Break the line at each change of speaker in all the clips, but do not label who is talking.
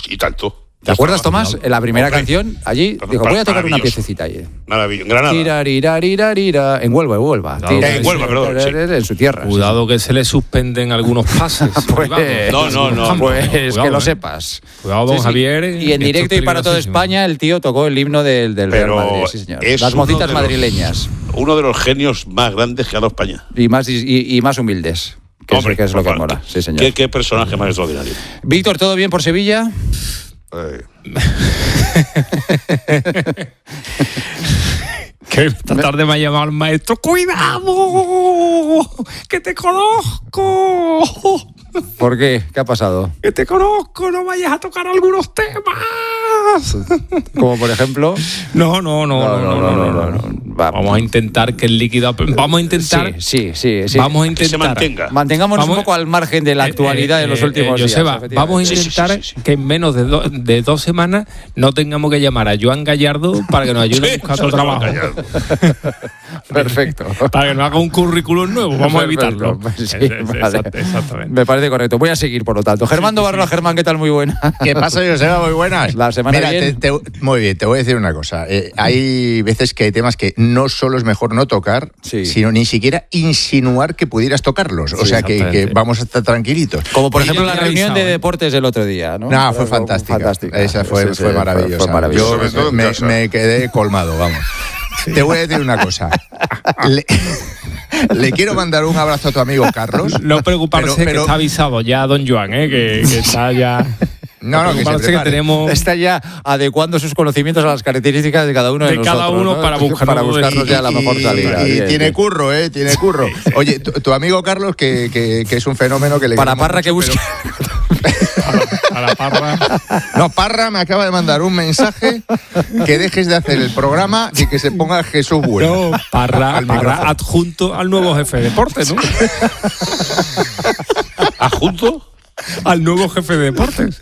y tanto.
¿Te acuerdas, Tomás? En la primera canción, allí, dijo, voy a tocar una piececita ahí.
Maravilloso. Granada.
En Huelva.
En Huelva, perdón. Sí.
En su tierra.
Cuidado que se le suspenden algunos pases.
Pues,
no.
Pues
cuidado,
que lo sepas.
Cuidado, don Javier.
Y en directo y para toda España, el tío tocó el himno del Real Madrid. Sí, señor. Las mocitas madrileñas.
Uno de los genios más grandes que ha dado España.
Y más humildes.
Hombre,
que es lo que mola. Sí, señor.
¿Qué personaje más extraordinario?
Víctor, ¿todo bien por Sevilla?
Que esta tarde me ha llamado el maestro. ¡Cuidado! ¡Que te conozco!
¿Por qué? ¿Qué ha pasado?
¡Que te conozco! ¡No vayas a tocar algunos temas!
Como por ejemplo.
No. Vamos a intentar que el líquido. Vamos a intentar.
Sí.
Vamos a intentar.
Que se mantenga.
Mantengámonos un poco al margen de la actualidad de los últimos días.
Joseba, vamos a intentar que en menos de 2 semanas no tengamos que llamar a Joan Gallardo para que nos ayude a buscar otro trabajo.
Perfecto.
Para que nos haga un currículum nuevo. Vamos a evitarlo.
Sí, vale.
Exactamente.
Me parece correcto. Voy a seguir, por lo tanto. Germán Barrola, Germán, ¿qué tal? Muy buena.
¿Qué pasa, Joseba? Muy buenas.
La semana
Mira,
bien.
muy bien, te voy a decir una cosa. Hay veces que hay temas que no solo es mejor no tocar, sino ni siquiera insinuar que pudieras tocarlos. O sea, que vamos a estar tranquilitos.
Como por ejemplo la reunión de deportes del otro día, ¿no?
No, fue fantástica. Esa fue maravillosa.
Fue maravillosa.
Yo me quedé colmado, vamos. Sí. Te voy a decir una cosa. Le quiero mandar un abrazo a tu amigo Carlos.
No preocuparse, que está avisado ya don Joan, que está ya...
No, que se prepare.
Que tenemos...
Está ya adecuando sus conocimientos a las características de cada uno de nosotros.
Cada uno, ¿no? para buscarnos
ya la mejor salida.
Y tiene curro, tiene curro. Oye, tu amigo Carlos, que es un fenómeno que le...
Para Parra que busque...
Para Parra.
No, Parra me acaba de mandar un mensaje que dejes de hacer el programa y que se ponga Jesús Bueno.
No, Parra adjunto al nuevo jefe de deportes, ¿no?
¿Adjunto?
Al nuevo jefe de deportes.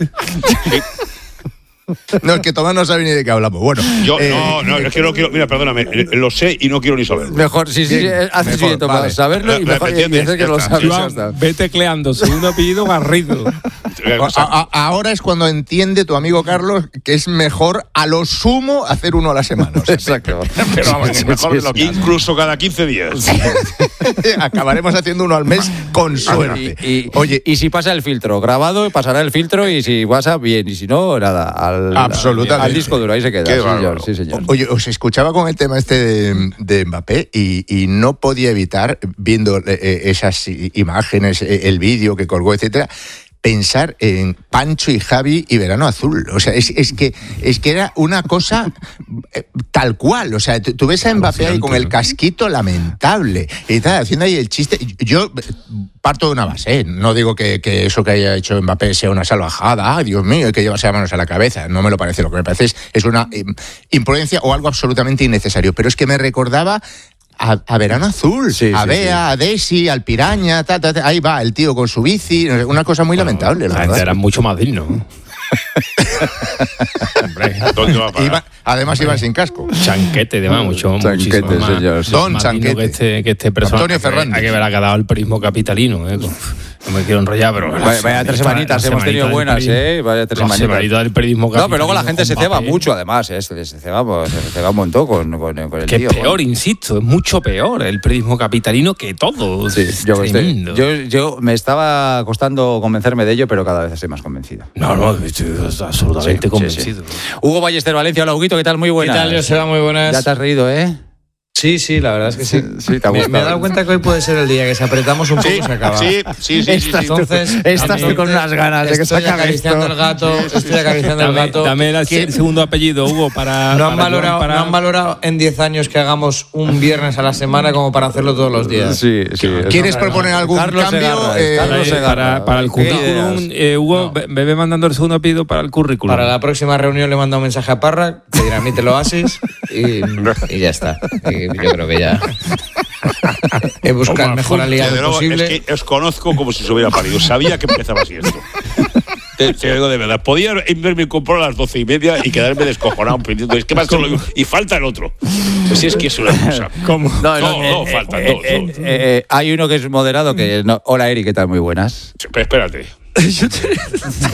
No, es que Tomás no sabe ni de qué hablamos. Bueno,
yo es que no quiero. Mira, perdóname, lo sé y no quiero ni saberlo.
Mejor, sí, haces bien, Tomás, vale. Saberlo y mejor dices que lo sabes.
Ve tecleando, segundo apellido Garrido.
Ahora es cuando entiende tu amigo Carlos que es mejor a lo sumo hacer uno a la semana. O sea,
exacto.
Pero vamos, mejor de lo que incluso cada 15 días.
Acabaremos haciendo uno al mes con suerte.
Oye, y si pasa el filtro, grabado, pasará el filtro y si pasa, bien. Y si no, nada.
Absolutamente.
Al disco duro, ahí se queda. Sí, señor.
Oye, os escuchaba con el tema de Mbappé y no podía evitar, viendo esas imágenes, el vídeo que colgó, etcétera, pensar en Pancho y Javi y Verano Azul. O sea, es que era una cosa tal cual. O sea, tú ves a Mbappé ahí con el casquito lamentable y tal, haciendo ahí el chiste. Yo parto de una base, no digo que eso que haya hecho Mbappé sea una salvajada, Dios mío, hay que llevarse las manos a la cabeza, no me lo parece. Lo que me parece es una imprudencia o algo absolutamente innecesario. Pero es que me recordaba a Verano Azul, a Bea, a Desi, al Piraña, ahí va el tío con su bici, una cosa muy lamentable.
La gente era mucho más digno.
Hombre, ¿dónde va a parar?
Además iban sin casco.
Chanquete, muchísimo más.
Señor.
Don Chanquete.
Que este personaje.
Antonio Fernández.
Hay que ver a cada el perismo capitalino. No me quiero enrollar, pero...
Vaya 3 semanitas hemos tenido buenas, Vaya 3 semanitas.
Del perismo capitalino.
No, pero luego la gente se ceba mucho, además, se ceba un montón con el
que
tío.
Es peor, insisto, es mucho peor el perismo capitalino que todo.
Sí, yo me estaba costando convencerme de ello, pero cada vez estoy más convencido.
No, estoy absolutamente convencido.
Sí. Hugo Ballester, Valencia, hola, Huguito, ¿qué tal? Muy buenas.
¿Qué tal, Joseba? Muy buenas.
Ya te has reído, ¿eh?
Sí, la verdad es que sí.
Sí, te ha gustado.
Me he dado cuenta que hoy puede ser el día que si apretamos un poco se acaba.
Sí.
Entonces,
estás tú con unas ganas de que se acabe esto.
Estoy acariciando el gato.
Dame el segundo apellido, Hugo, para...
No han valorado en 10 años que hagamos un viernes a la semana como para hacerlo todos los días.
Sí.
¿Quieres proponer algún cambio?
Para el currículum, Hugo, me ve mandando el segundo apellido para el currículum.
Para la próxima reunión le mando un mensaje a Parra, que dirá, a mí te lo haces y ya está. Yo creo que ya he buscado el mejor aliado posible.
Es que os conozco como si se hubiera parido. Sabía que empezaba así esto. Te digo de verdad. Podía verme comprar a las 12:30 y quedarme descojonado. Es que más solo y falta el otro. Pues es que es una cosa.
¿Cómo?
No, faltan dos.
Hay uno que es moderado que... Hola, Eri, ¿qué tal? Muy buenas.
Espérate.